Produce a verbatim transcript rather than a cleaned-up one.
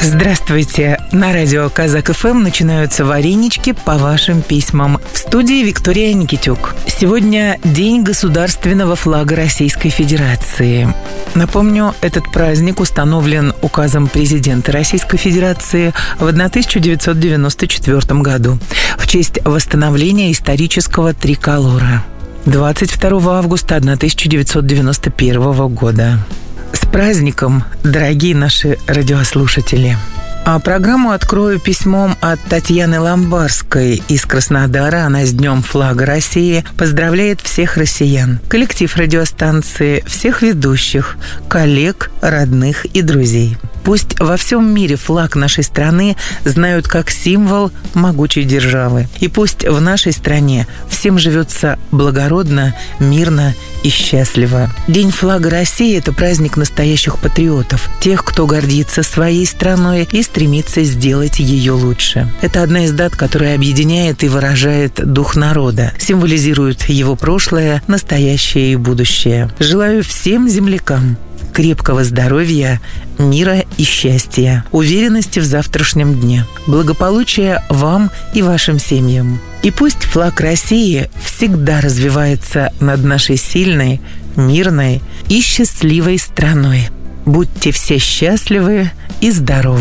Здравствуйте! На радио Казак эф эм начинаются варенички по вашим письмам. В студии Виктория Никитюк. Сегодня День государственного флага Российской Федерации. Напомню, этот праздник установлен указом президента Российской Федерации в тысяча девятьсот девяносто четвёртом году в честь восстановления исторического триколора. двадцать второго августа тысяча девятьсот девяносто первого года. С праздником, дорогие наши радиослушатели! А программу открою письмом от Татьяны Ламбарской из Краснодара. Она с Днем флага России поздравляет всех россиян, коллектив радиостанции, всех ведущих, коллег, родных и друзей. Пусть во всем мире флаг нашей страны знают как символ могучей державы. И пусть в нашей стране всем живется благородно, мирно и счастливо. День флага России – это праздник настоящих патриотов, тех, кто гордится своей страной и стремится сделать ее лучше. Это одна из дат, которая объединяет и выражает дух народа, символизирует его прошлое, настоящее и будущее. Желаю всем землякам крепкого здоровья, мира и счастья, уверенности в завтрашнем дне, благополучия вам и вашим семьям. И пусть флаг России всегда развивается над нашей сильной, мирной и счастливой страной. Будьте все счастливы и здоровы!